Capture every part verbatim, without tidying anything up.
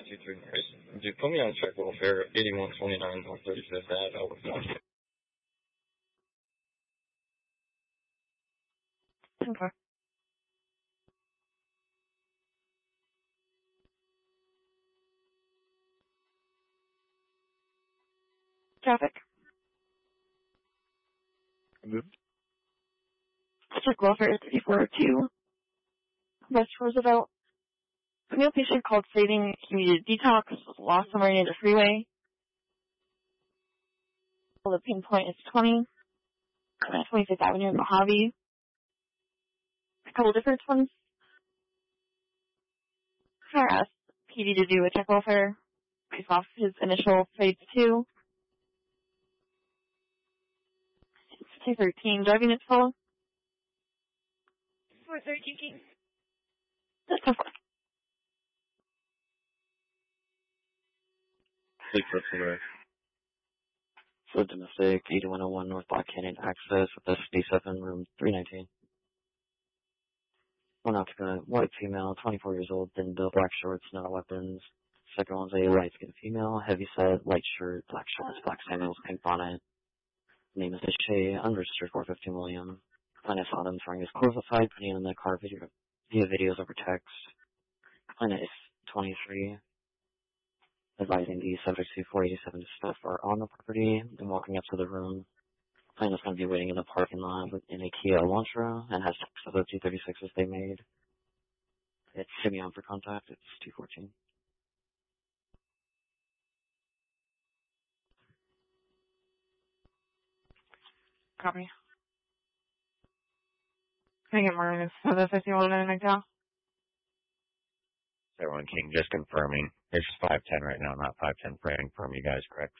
two three nine. Dude, put me on check welfare, eighty-one twenty-nine North thirty-fifth Ave, Albuquerque. Okay. Traffic. Good. Check welfare thirty-four oh two. West Roosevelt. A new patient called stating he needed detox, was lost somewhere near the freeway. The pinpoint is twenty. twenty-fifth Avenue in Mojave. A couple different ones. I asked P D to do a check welfare based off his initial phase two. It's two thirteen, driving it full. four thirteen. That's so far. Six February. So domestic, eighty-one oh one North Black Canyon access with S D seven, room three nineteen. One occupant, white female, twenty-four years old, thin build, black shorts, no weapons. Second one's a light skinned female, heavy set, light shirt, black shorts, black sandals, pink bonnet. Name is Shay, unregistered four fifteen William. Plaintiff saw them throwing his clothes aside, putting him in the car video, via videos over text. Plaintiff is twenty-three. Advising the subject to four eighty-seven staff are on the property and walking up to the room. Plaintiff's going to be waiting in the parking lot in a Kia Elantra and has text of the two thirty-sixes they made. It's Simeon for contact. It's two fourteen. Copy. Can I get more minutes for the fifty-one in McDowell? Everyone King, just confirming. It's five ten right now, not five ten. Praying for you guys, correct?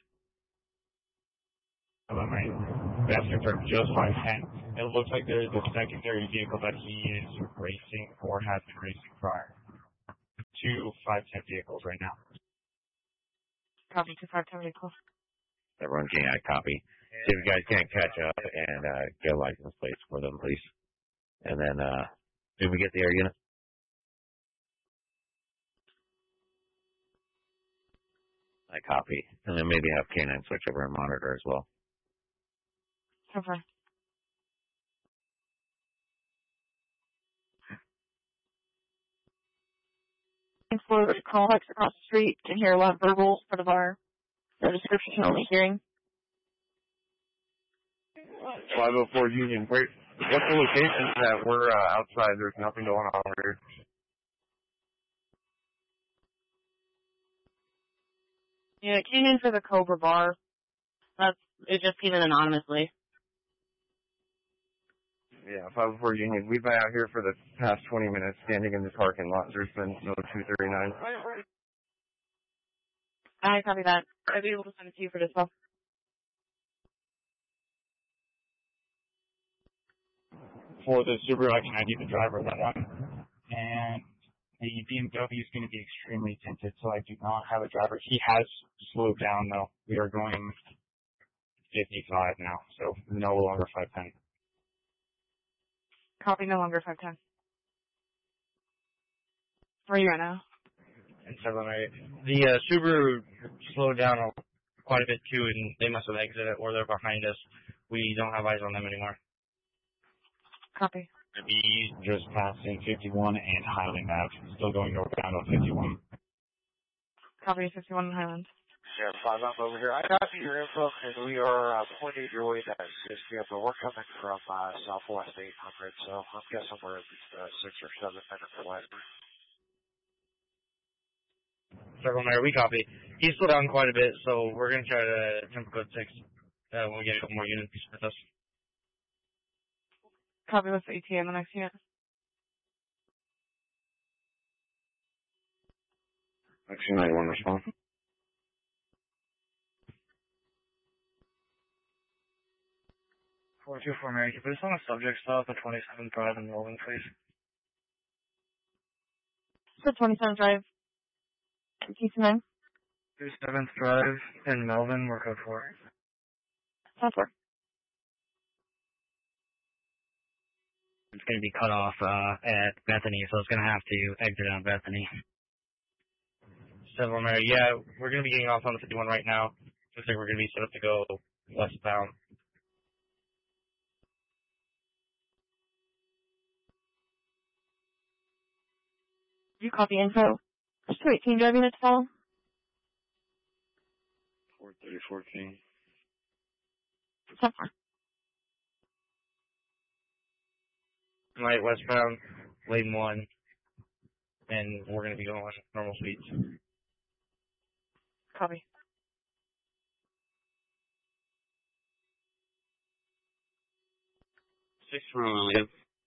Hello, right. That's confirmed, just five ten. It looks like there's a secondary vehicle that he is racing or has been racing prior. Two five ten vehicles right now. Copy, two five ten vehicles. Everyone King, I copy. See if you guys can't catch up and uh, get license plates for them, please. And then, uh, did we get the air unit? I copy. And then maybe have K nine switch over and monitor as well. Okay. For the complex across the street, can hear a lot of verbal part of our no description, only hearing. five oh four Union. Wait, what's the location that we're uh, outside? There's nothing going on here. Yeah, it came in for the Cobra Bar. That's, it just came in anonymously. Yeah, five oh four Union. We've been out here for the past twenty minutes standing in the parking lot. There's been no two thirty-nine. I copy that. I'll be able to send it to you for this one. For the Subaru, I can I D the driver of that one. And the B M W is going to be extremely tinted, so I do not have a driver. He has slowed down, though. We are going fifty-five now, so no longer five ten. Copy, no longer five ten. Where are you right now? And seven eight. The uh, Subaru slowed down a, quite a bit, too, and they must have exited, or they're behind us. We don't have eyes on them anymore. Copy. He's just passing fifty-one and Highland Ave. Still going northbound on fifty-one. Copy, fifty-one Highland. Yeah, five up over here. I got your info, and we are uh, pointing your way to this vehicle. We're coming from uh, southwest eight hundred, so I'm guessing we're at least uh, six or seven minutes away. Circle Mayor, we copy. He's slowed down quite a bit, so we're going to try to jump code six uh, when we get a couple more units with us. Copy with the E T A in the next unit. Action ninety-one response. four two four Mary, can you put us on a subject stop at twenty-seventh Drive in Melvin, please? So twenty-seventh Drive. T C nine. twenty-seventh Drive in Melvin, we're code four. That's four. It's going to be cut off uh, at Bethany, so it's going to have to exit on Bethany. Central Mary. Yeah, we're going to be getting off on the fifty-one right now. Looks like we're going to be set up to go westbound. You copy info. two eighteen driving at fall. four thirty fourteen. So far. Light westbound, lane one, and we're going to be going at normal speeds. Copy. Six from William.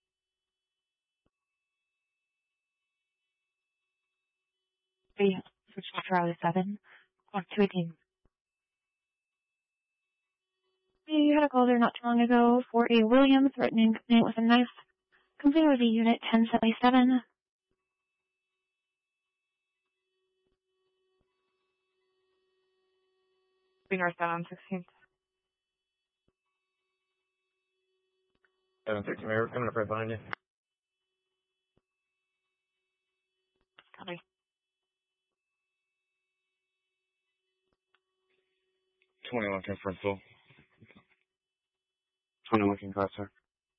Hey, switch to Charlie seven. On two eighteen. You had a call there not too long ago for a William threatening complaint with a knife. Complaint with a unit ten seventy-seven. Be northbound on sixteenth. seven sixty, Mary, we're coming up right behind you. Copy. twenty-one confirmed full. twenty-one can go, sir.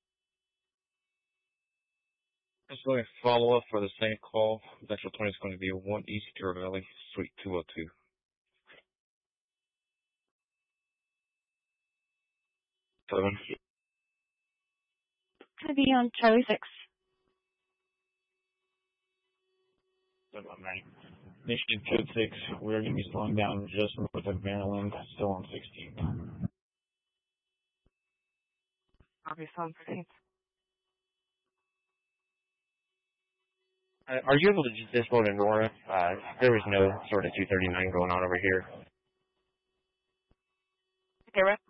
Just going to follow up for the same call. Central twenty is going to be a one East Deer Valley, Suite two oh two. Seven. Gonna be on Charlie six. Seven nine. Nation code six. We're going to be slowing down just north of Maryland, still on sixteenth. Copy, on sixteenth. Uh, are you able to just disload in Nora? Uh, there was no sort of two thirty-nine going on over here. Okay, Rick.